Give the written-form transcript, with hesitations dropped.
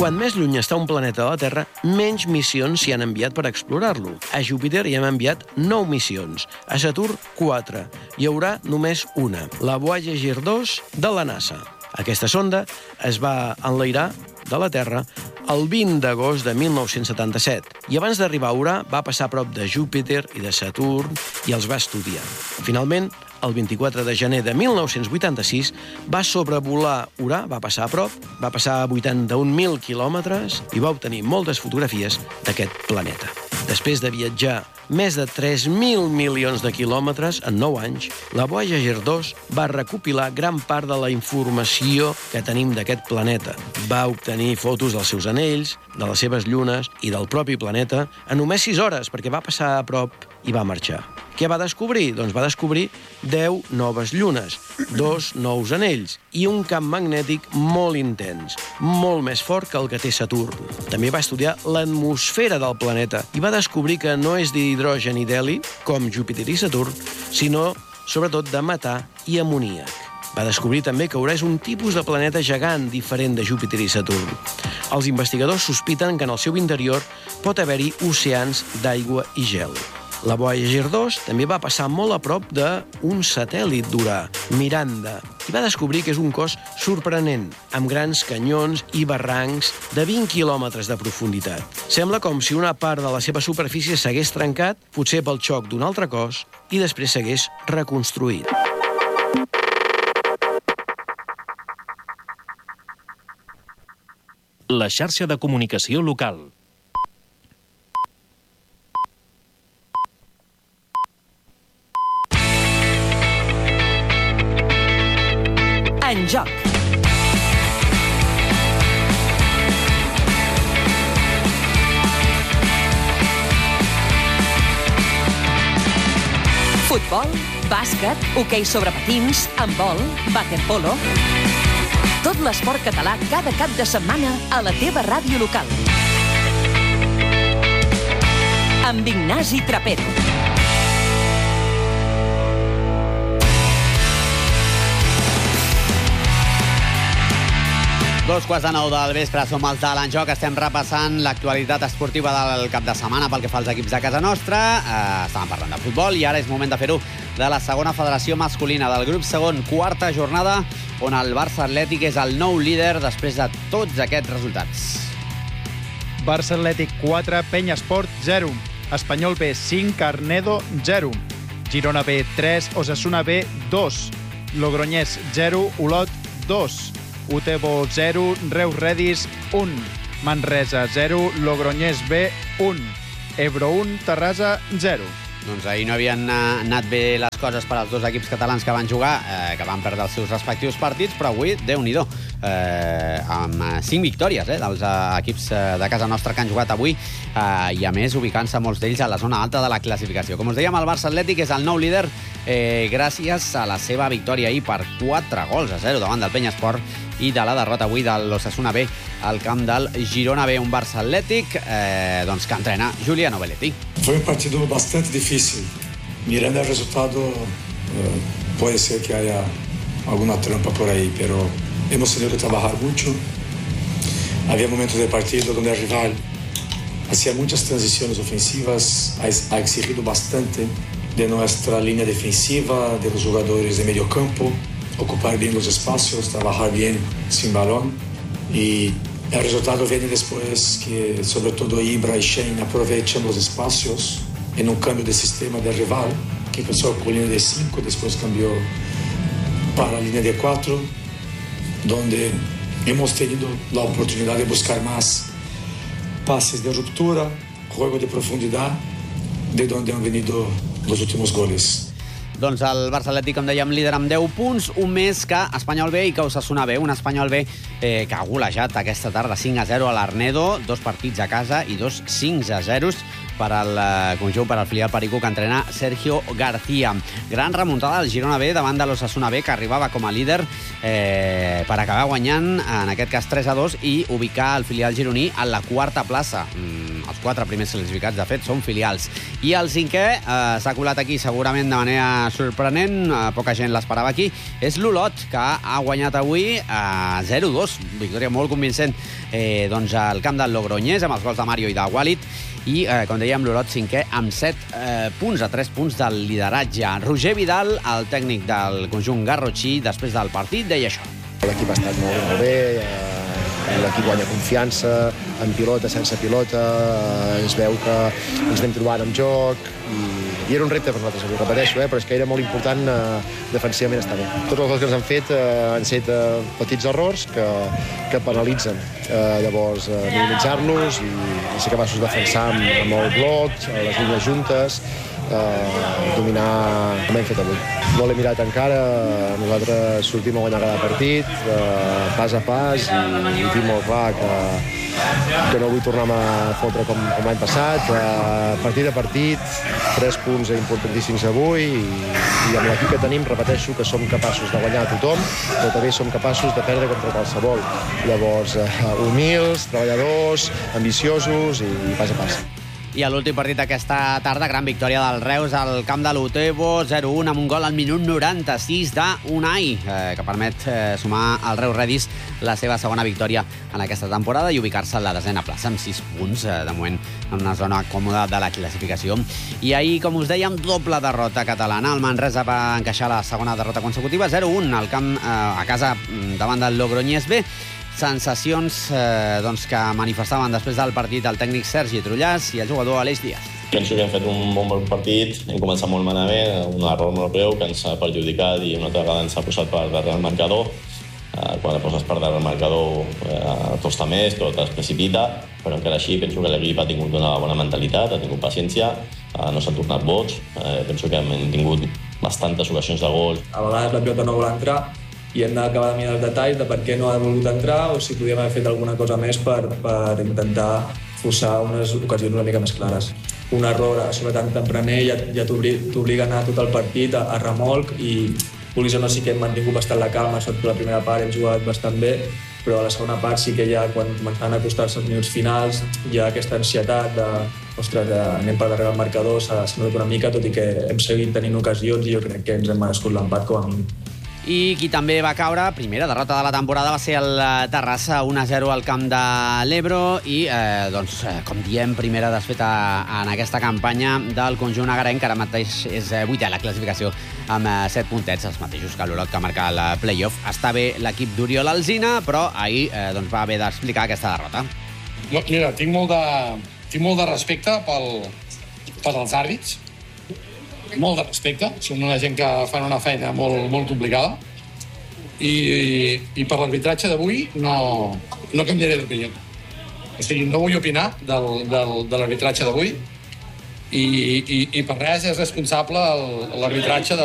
Quan més lluny està un planeta de la Terra, menys missions s'hi han enviat per explorar-lo. A Júpiter hi hem enviat 9 missions, a Saturn 4. Hi haurà només una, la Voyager 2 de la NASA. Aquesta sonda es va enlairar de la Terra el 20 d'agost de 1977 i abans d'arribar a Urà va passar a prop de Júpiter i de Saturn i els va estudiar. Finalment, el 24 de gener de 1986 va sobrevolar Urà, va passar a prop, va passar a 81.000 quilòmetres i va obtenir moltes fotografies d'aquest planeta. Després de viatjar més de 3.000 milions de quilòmetres en 9 anys, la Voyager 2 va recopilar gran part de la informació que tenim d'aquest planeta. Va obtenir fotos dels seus anells, de les seves llunes i del propi planeta en només 6 hores, perquè va passar a prop i va marxar. Què va descobrir? Doncs va descobrir 10 noves llunes, 2 nous anells i un camp magnètic molt intens, molt més fort que el que té Saturn. També va estudiar l'atmosfera del planeta i va descobrir que no és d'hidrogen i d'heli, com Júpiter i Saturn, sinó, sobretot, de metà i amoníac. Va descobrir també que Urà és un tipus de planeta gegant diferent de Júpiter i Saturn. Els investigadors sospiten que en el seu interior pot haver-hi oceans d'aigua i gel. La Voyager 2 també va passar molt a prop d'un satèl·lit d'Urà, Miranda, i va descobrir que és un cos sorprenent, amb grans canyons i barrancs de 20 quilòmetres de profunditat. Sembla com si una part de la seva superfície s'hagués trencat, potser pel xoc d'un altre cos, i després s'hagués reconstruït. La xarxa de comunicació local. En joc. Futbol, bàsquet, hoquei sobre patins, handbol, waterpolo... Tot l'esport català cada cap de setmana a la teva ràdio local. Amb Ignasi Trapero. Dos quarts de 9 del vespre, som els de l'Enjoc. Estem repassant l'actualitat esportiva del cap de setmana pel que fa als equips de casa nostra. Estàvem parlant de futbol i ara és moment de fer-ho de la segona federació masculina del grup segon, quarta jornada, on el Barça Atlètic és el nou líder després de tots aquests resultats. Barça Atlètic 4, Peñasport 0. Espanyol B 5, Arnedo 0. Girona B 3, Osasuna B 2. Logroñés 0, Olot 2. Utebo 0, Reus Redis 1. Manresa 0, Logroñés B 1. Ebro 1, Terrassa 0. Doncs ahir no havien anat bé les coses per als dos equips catalans que van jugar, que van perdre els seus respectius partits, però avui, Déu-n'hi-do, amb 5 victòries dels equips de casa nostra que han jugat avui, i a més ubicant-se molts d'ells a la zona alta de la classificació. Com us dèiem, el Barça Atlètic és el nou líder gràcies a la seva victòria ahir per 4-0 davant del Peñasport i de la derrota avui de l'Osasuna B al camp del Girona B, un Barça Atlètic que entrena Giuliano Belletti. Foi un partido bastante difícil. Mirando el resultado, puede ser que haya alguna trampa por ahí, pero hemos tenido que trabajar mucho. Había momentos del partido donde el rival hacía muchas transiciones ofensivas, ha exigido bastante de nuestra línea defensiva, de los jugadores de medio campo, ocupar bien los espacios, trabajar bien sin balón, y el resultado viene después que sobre todo Ibra y Shane aprovechan los espacios en un cambio de sistema del rival, que empezó con línea de 5, después cambió para la línea de 4, donde hemos tenido la oportunidad de buscar más pases de ruptura, juego de profundidad, de donde han venido los últimos goles. Doncs el Barça Atlètic, com dèiem, líder amb 10 punts, un més que Espanyol B i que Osasuna B. Un Espanyol B que ha golejat aquesta tarda 5-0 a l'Arnedo, 2 partits a casa i 2 5-0 per al conjunt, per al filial perico que entrena Sergio García. Gran remuntada del Girona B davant de l'Osasuna B, que arribava com a líder per acabar guanyant, en aquest cas 3-2, i ubicar el filial gironí a la quarta plaça. Els Els 4 primers classificats, de fet, són filials. I el 5è s'ha colat aquí segurament de manera sorprenent, poca gent l'esperava aquí, és l'Olot, que ha guanyat avui 0-2. Victòria molt convincent doncs al camp del Logroñés, amb els gols de Mario i de Walid. I, com dèiem, l'Olot 5è amb 7 punts, a 3 punts del lideratge. Roger Vidal, el tècnic del conjunt garrotxí, després del partit, deia això. L'equip ha estat molt bé, l'equip guanya confiança, amb pilota, sense pilota, es veu que ens anem trobant amb joc, i era un repte per nosaltres, ho repeteixo, però és que era molt important defensivament estar bé. Tots els gols que ens han fet han set petits errors que penalitzen. Llavors, minimitzar-los i ser capaços de defensar amb el bloc, les línies juntes, dominar com hem fet avui. No l'he mirat encara, nosaltres sortim a guanyar cada partit, pas a pas, i tinc molt clar que no vull tornar a fotre com l'any passat. Partit a partit, 3 punts importantíssims avui, i amb l'equip que tenim, repeteixo que som capaços de guanyar a tothom, però també som capaços de perdre contra qualsevol. Llavors, humils, treballadors, ambiciosos i pas a pas. I a l'últim partit d'aquesta tarda, gran victòria del Reus al camp de l'Utebo, 0-1 amb un gol al minut 96 d'Unai, que permet sumar al Reus Redis la seva segona victòria en aquesta temporada i ubicar-se a la 10a plaça amb 6 punts, de moment en una zona còmoda de la classificació. I ahir, com us dèiem, doble derrota catalana. El Manresa va encaixar la segona derrota consecutiva, 0-1 al camp a casa davant del Logroñés B. Sensacions que manifestaven després del partit el tècnic Sergi Trullàs i el jugador Aleix Díaz. Penso que hem fet un bon partit, hem començat molt malament, un error molt greu que ens ha perjudicat i una altra vegada ens ha posat per darrere el marcador. Quan et poses per darrere el marcador costa més, tot es precipita, però encara així penso que l'equip ha tingut una bona mentalitat, ha tingut paciència, no s'han tornat bots, penso que hem tingut bastantes ocasions de gol. A vegades la pilota no vol entrar i hem d'acabar de mirar els detalls de per què no ha volgut entrar o si podíem haver fet alguna cosa més per intentar forçar unes ocasions una mica més clares. Un error a sobre tan tempraner ja t'obliga a anar tot el partit a remolc i vulguis o no sí que hem mantingut bastant la calma, sobretot la primera part hem jugat bastant bé, però a la segona part sí que ja quan començaven a acostar-se els minuts finals hi ha aquesta ansietat de ostres, anem per darrere el marcador, s'ha notat una mica, tot i que hem seguit tenint ocasions i jo crec que ens hem merescut l'empat com a mínim. I qui també va caure, primera derrota de la temporada, va ser el Terrassa, 1-0 al camp de l'Ebro i, com diem, primera desfeta en aquesta campanya del conjunt agarenc, que ara mateix és 8è a la classificació amb 7 puntets, els mateixos que l'Olot que marca el play-off. Està bé l'equip d'Oriol Alsina, però ahir va haver d'explicar aquesta derrota. No, mira, tinc molt de respecte pels àrbits, molt de respecte, són una gent que fan una feina molt complicada i per l'arbitratge d'avui no canviaré d'opinió. O sigui, no vull opinar de l'arbitratge d'avui i per res és responsable l'arbitratge